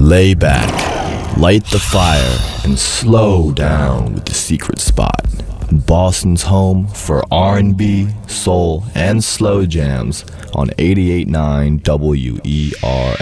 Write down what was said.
Lay back, light the fire, and slow down with the secret spot. Boston's home for R&B, soul, and slow jams on 88.9 WERS.